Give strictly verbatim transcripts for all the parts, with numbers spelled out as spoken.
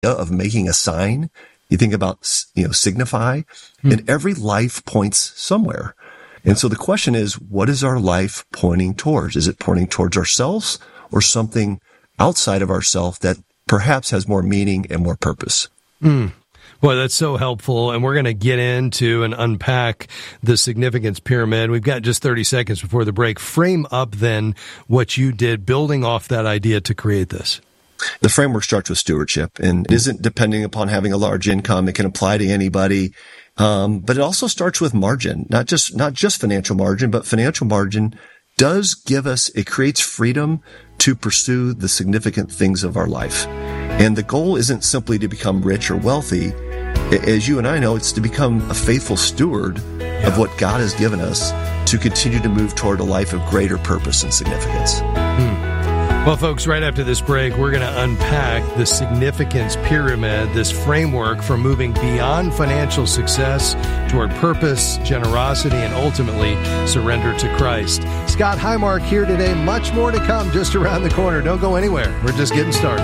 of making a sign. You think about, you know, signify, hmm. and every life points somewhere. And so the question is, what is our life pointing towards? Is it pointing towards ourselves or something outside of ourselves that perhaps has more meaning and more purpose? Mm. Boy, that's so helpful. And we're going to get into and unpack the significance pyramid. We've got just thirty seconds before the break. Frame up then what you did, building off that idea to create this. The framework starts with stewardship and isn't depending upon having a large income. It can apply to anybody. Um, but it also starts with margin, not just, not just financial margin, but financial margin does give us, it creates freedom to pursue the significant things of our life. And the goal isn't simply to become rich or wealthy. As you and I know, it's to become a faithful steward yeah. of what God has given us to continue to move toward a life of greater purpose and significance. Hmm. Well, folks, right after this break, we're going to unpack the significance pyramid, this framework for moving beyond financial success toward purpose, generosity, and ultimately surrender to Christ. Scott Highmark here today. Much more to come just around the corner. Don't go anywhere. We're just getting started.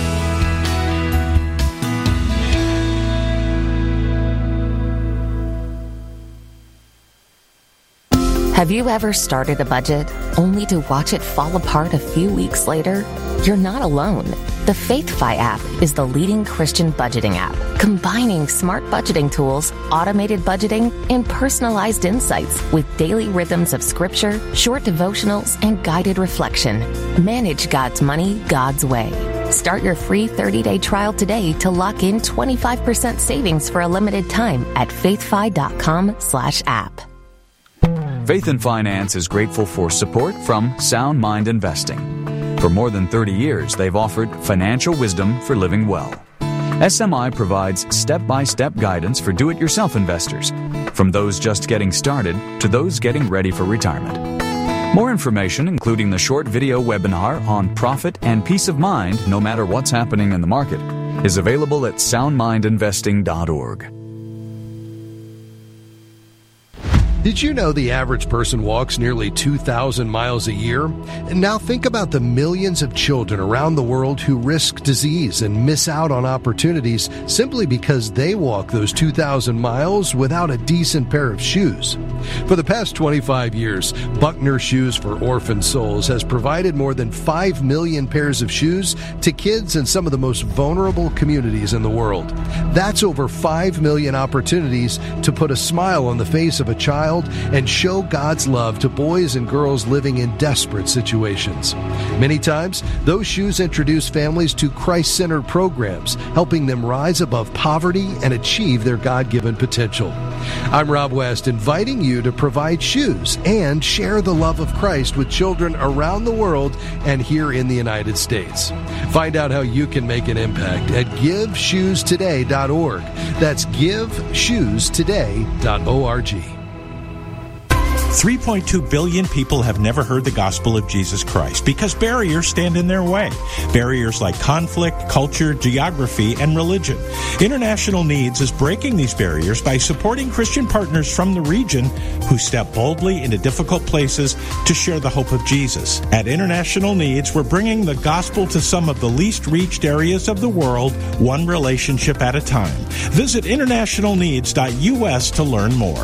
Have you ever started a budget only to watch it fall apart a few weeks later? You're not alone. The FaithFi app is the leading Christian budgeting app, combining smart budgeting tools, automated budgeting, and personalized insights with daily rhythms of scripture, short devotionals, and guided reflection. Manage God's money God's way. Start your free thirty-day trial today to lock in twenty-five percent savings for a limited time at faithfi.com slash app. Faith and Finance is grateful for support from Sound Mind Investing. For more than thirty years, they've offered financial wisdom for living well. S M I provides step-by-step guidance for do-it-yourself investors, from those just getting started to those getting ready for retirement. More information, including the short video webinar on profit and peace of mind no matter what's happening in the market, is available at sound mind investing dot org. Did you know the average person walks nearly two thousand miles a year? And now think about the millions of children around the world who risk disease and miss out on opportunities simply because they walk those two thousand miles without a decent pair of shoes. For the past twenty-five years, Buckner Shoes for Orphan Souls has provided more than five million pairs of shoes to kids in some of the most vulnerable communities in the world. That's over five million opportunities to put a smile on the face of a child and show God's love to boys and girls living in desperate situations. Many times, those shoes introduce families to Christ-centered programs, helping them rise above poverty and achieve their God-given potential. I'm Rob West, inviting you to provide shoes and share the love of Christ with children around the world and here in the United States. Find out how you can make an impact at give shoes today dot org. That's give shoes today dot org. three point two billion people have never heard the gospel of Jesus Christ because barriers stand in their way. Barriers like conflict, culture, geography, and religion. International Needs is breaking these barriers by supporting Christian partners from the region who step boldly into difficult places to share the hope of Jesus. At International Needs, we're bringing the gospel to some of the least reached areas of the world, one relationship at a time. Visit international needs dot U S to learn more.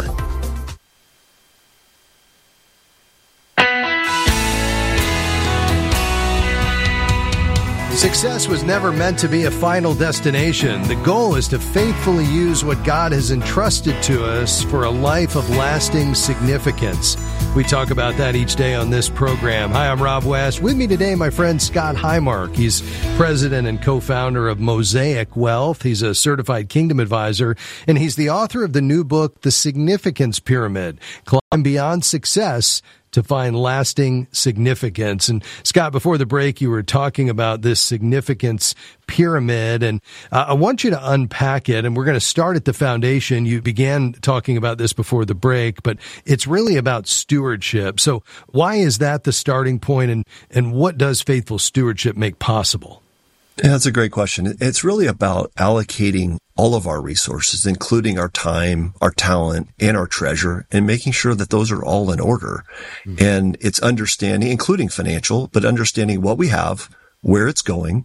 Success was never meant to be a final destination. The goal is to faithfully use what God has entrusted to us for a life of lasting significance. We talk about that each day on this program. Hi, I'm Rob West. With me today, my friend Scott Highmark. He's president and co-founder of Mosaic Wealth. He's a certified Kingdom advisor, and he's the author of the new book, The Significance Pyramid: Climb Beyond Success to Find Lasting Significance. And Scott, before the break, you were talking about this significance pyramid, and uh, I want you to unpack it, and we're going to start at the foundation. You began talking about this before the break, but it's really about stewardship. So why is that the starting point, and, and what does faithful stewardship make possible? Yeah, that's a great question. It's really about allocating all of our resources, including our time, our talent, and our treasure, and making sure that those are all in order. Mm-hmm. And it's understanding, including financial, but understanding what we have, where it's going,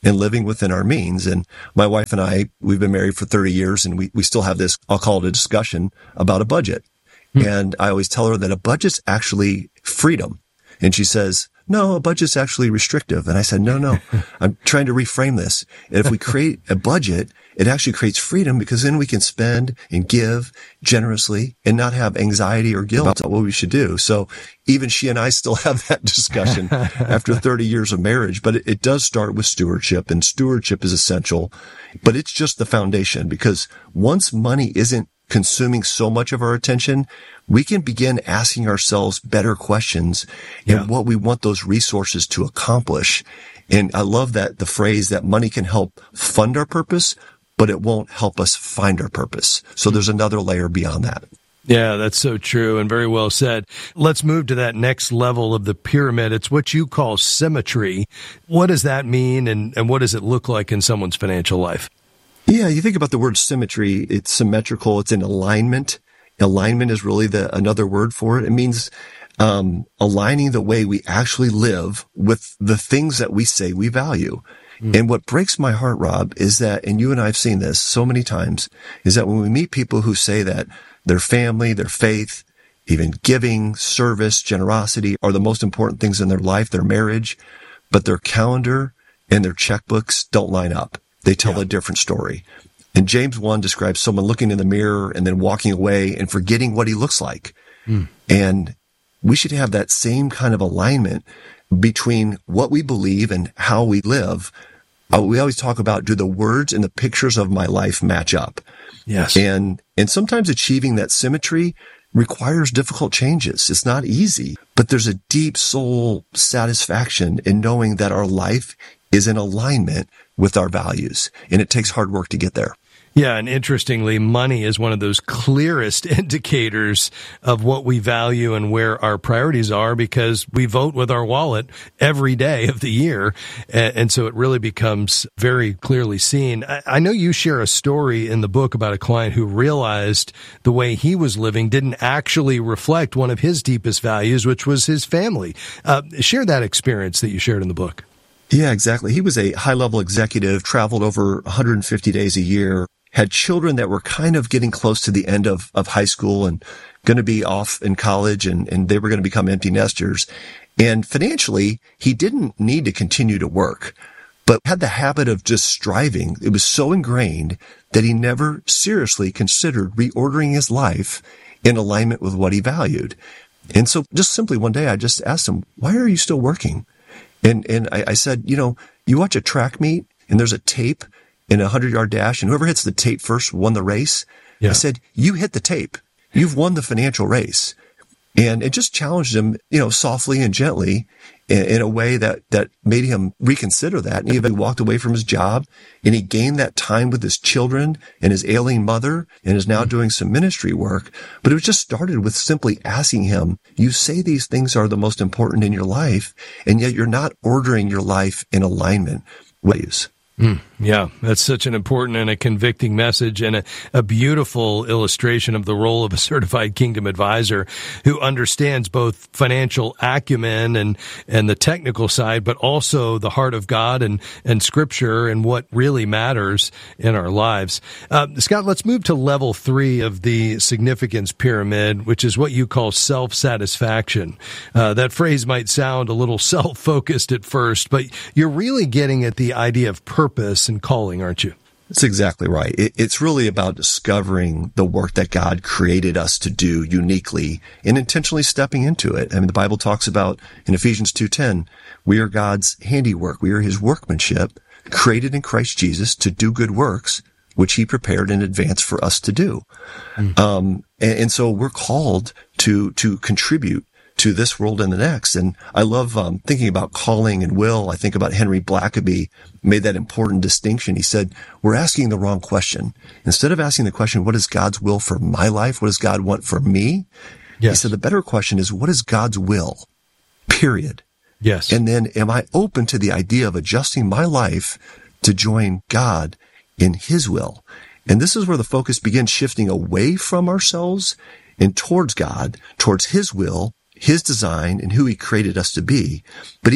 and living within our means. And my wife and I, we've been married for thirty years, and we, we still have this, I'll call it a discussion about a budget. Hmm. And I always tell her that a budget's actually freedom. And she says, no, a budget's actually restrictive. And I said, no, no, I'm trying to reframe this. And if we create a budget, it actually creates freedom, because then we can spend and give generously and not have anxiety or guilt about what we should do. So even she and I still have that discussion after thirty years of marriage, but it, it does start with stewardship, and stewardship is essential, but it's just the foundation, because once money isn't consuming so much of our attention, we can begin asking ourselves better questions and yeah. what we want those resources to accomplish. And I love that the phrase that money can help fund our purpose, but it won't help us find our purpose. So there's another layer beyond that. Yeah, that's so true and very well said. Let's move to that next level of the pyramid. It's what you call symmetry. What does that mean, and, and what does it look like in someone's financial life? Yeah, you think about the word symmetry, it's symmetrical, it's in alignment. Alignment is really the another word for it. It means um aligning the way we actually live with the things that we say we value. Mm. And what breaks my heart, Rob, is that, and you and I have seen this so many times, is that when we meet people who say that their family, their faith, even giving, service, generosity are the most important things in their life, their marriage, but their calendar and their checkbooks don't line up. They tell yeah. a different story. And James one describes someone looking in the mirror and then walking away and forgetting what he looks like. Mm. And we should have that same kind of alignment between what we believe and how we live. Uh, we always talk about, do the words and the pictures of my life match up? Yes. And, and sometimes achieving that symmetry requires difficult changes. It's not easy, but there's a deep soul satisfaction in knowing that our life is in alignment with our values. And it takes hard work to get there. Yeah, and interestingly, money is one of those clearest indicators of what we value and where our priorities are, because we vote with our wallet every day of the year. And so it really becomes very clearly seen. I know you share a story in the book about a client who realized the way he was living didn't actually reflect one of his deepest values, which was his family. Uh, share that experience that you shared in the book. Yeah, exactly. He was a high-level executive, traveled over one hundred fifty days a year, had children that were kind of getting close to the end of, of high school and going to be off in college, and, and they were going to become empty nesters. And financially, he didn't need to continue to work, but had the habit of just striving. It was so ingrained that he never seriously considered reordering his life in alignment with what he valued. And so just simply one day, I just asked him, why are you still working? And, and I, I said, you know, you watch a track meet and there's a tape in a hundred yard dash, and whoever hits the tape first won the race. Yeah. I said, you hit the tape. You've won the financial race. And it just challenged him, you know, softly and gently in, in a way that, that made him reconsider that. And he even walked away from his job, and he gained that time with his children and his ailing mother, and is now doing some ministry work. But it was just started with simply asking him, you say these things are the most important in your life, and yet you're not ordering your life in alignment with values. Mm, yeah, that's such an important and a convicting message, and a, a beautiful illustration of the role of a certified kingdom advisor who understands both financial acumen and, and the technical side, but also the heart of God and, and Scripture and what really matters in our lives. Uh, Scott, let's move to level three of the significance pyramid, which is what you call self-satisfaction. Uh, that phrase might sound a little self-focused at first, but you're really getting at the idea of purpose. Purpose and calling, aren't you? That's exactly right. It, it's really about discovering the work that God created us to do uniquely and intentionally stepping into it. I mean, the Bible talks about in Ephesians two ten, we are God's handiwork. We are his workmanship, created in Christ Jesus to do good works, which he prepared in advance for us to do. Mm. Um, and, and so we're called to, to contribute to this world and the next. And I love um, thinking about calling and will. I think about Henry Blackaby made that important distinction. He said, we're asking the wrong question. Instead of asking the question, what is God's will for my life? What does God want for me? Yes. He said, the better question is, what is God's will? Period. Yes. And then am I open to the idea of adjusting my life to join God in his will? And this is where the focus begins shifting away from ourselves and towards God, towards his will, his design, and who he created us to be. But even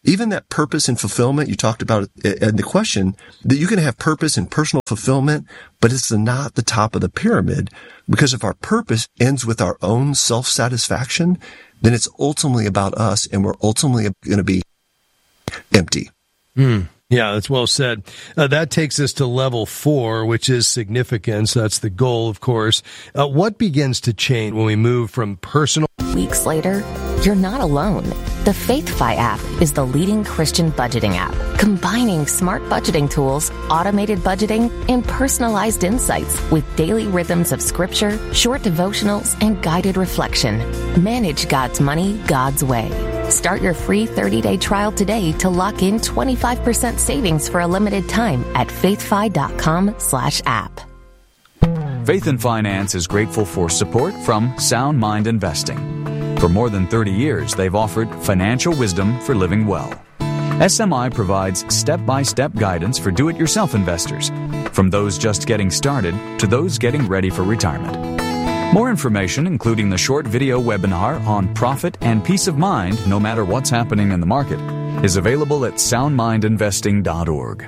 even that purpose and fulfillment you talked about in the question, that you can have purpose and personal fulfillment, but it's not the top of the pyramid, because if our purpose ends with our own self-satisfaction, then it's ultimately about us, and we're ultimately going to be empty. Mm. Yeah, that's well said. Uh, that takes us to level four, which is significance. That's the goal, of course. Uh, what begins to change when we move from personal... Weeks later, you're not alone. The FaithFi app is the leading Christian budgeting app, combining smart budgeting tools, automated budgeting, and personalized insights with daily rhythms of scripture, short devotionals, and guided reflection. Manage God's money God's way. Start your free thirty-day trial today to lock in twenty-five percent savings for a limited time at faithfi.com slash app. Faith and Finance is grateful for support from Sound Mind Investing. For more than thirty years, they've offered financial wisdom for living well. S M I provides step-by-step guidance for do-it-yourself investors, from those just getting started to those getting ready for retirement. More information, including the short video webinar on profit and peace of mind no matter what's happening in the market, is available at sound mind investing dot org.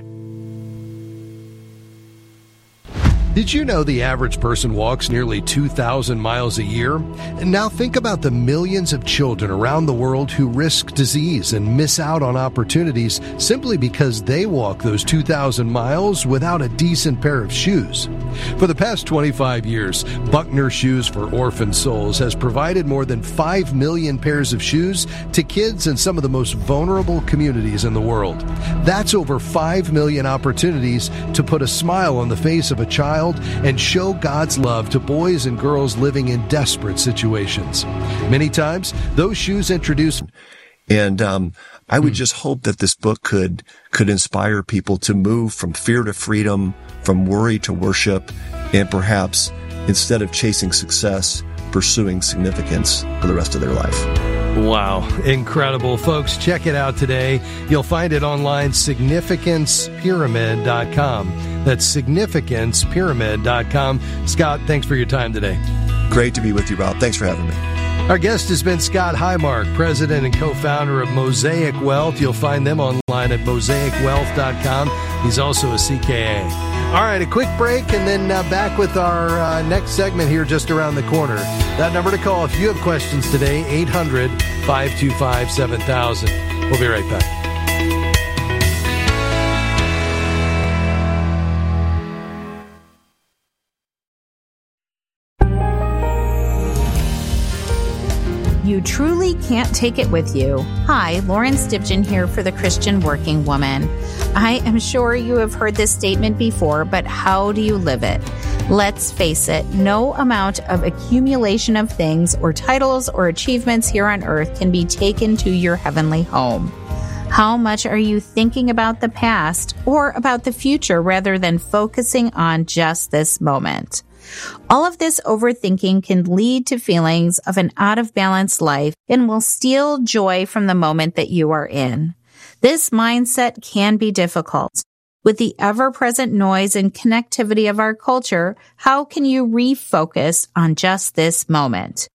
Did you know the average person walks nearly two thousand miles a year? And now think about the millions of children around the world who risk disease and miss out on opportunities simply because they walk those two thousand miles without a decent pair of shoes. For the past twenty-five years, Buckner Shoes for Orphan Souls has provided more than five million pairs of shoes to kids in some of the most vulnerable communities in the world. That's over five million opportunities to put a smile on the face of a child and show God's love to boys and girls living in desperate situations. Many times, those shoes introduce... And um, I would just hope that this book could could inspire people to move from fear to freedom, from worry to worship, and perhaps, instead of chasing success, pursuing significance for the rest of their life. Wow. Incredible. Folks, check it out today. You'll find it online, significance pyramid dot com. That's significance pyramid dot com. Scott, thanks for your time today. Great to be with you, Rob. Thanks for having me. Our guest has been Scott Highmark, president and co-founder of Mosaic Wealth. You'll find them online at mosaic wealth dot com. He's also a C K A. All right, a quick break, and then uh, back with our uh, next segment here just around the corner. That number to call if you have questions today, eight hundred, five two five, seven thousand. We'll be right back. You truly can't take it with you. Hi, Lauren Stibgen here for the Christian Working Woman. I am sure you have heard this statement before, but how do you live it? Let's face it, no amount of accumulation of things or titles or achievements here on earth can be taken to your heavenly home. How much are you thinking about the past or about the future rather than focusing on just this moment? All of this overthinking can lead to feelings of an out-of-balance life and will steal joy from the moment that you are in. This mindset can be difficult. With the ever-present noise and connectivity of our culture, how can you refocus on just this moment?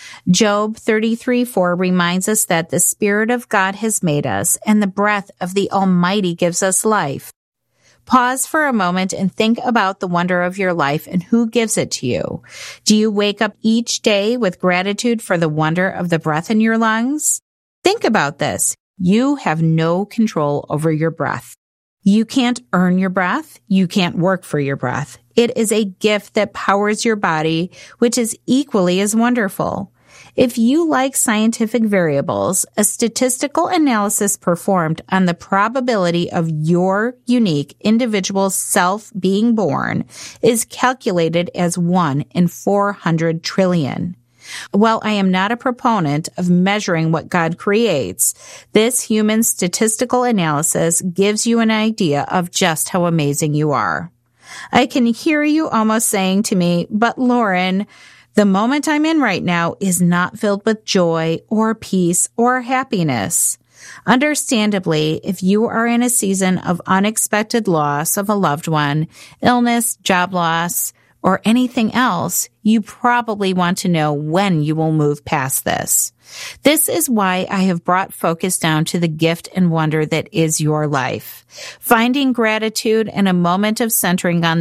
Job thirty-three four reminds us that the Spirit of God has made us, and the breath of the Almighty gives us life. Pause for a moment and think about the wonder of your life and who gives it to you. Do you wake up each day with gratitude for the wonder of the breath in your lungs? Think about this. You have no control over your breath. You can't earn your breath. You can't work for your breath. It is a gift that powers your body, which is equally as wonderful. If you like scientific variables, a statistical analysis performed on the probability of your unique individual self being born is calculated as one in four hundred trillion. While I am not a proponent of measuring what God creates, this human statistical analysis gives you an idea of just how amazing you are. I can hear you almost saying to me, but Lauren, the moment I'm in right now is not filled with joy or peace or happiness. Understandably, if you are in a season of unexpected loss of a loved one, illness, job loss, or anything else, you probably want to know when you will move past this. This is why I have brought focus down to the gift and wonder that is your life. Finding gratitude and a moment of centering on